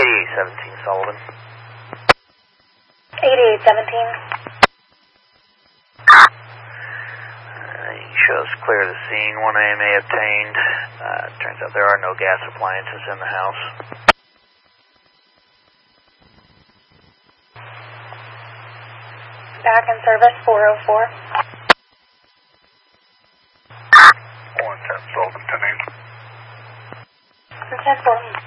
8817 Sullivan. 8817. Shows clear the scene. 1 AMA obtained. Turns out there are no gas appliances in the house. Back in service, 404. 110 Sullivan, 10 10-4.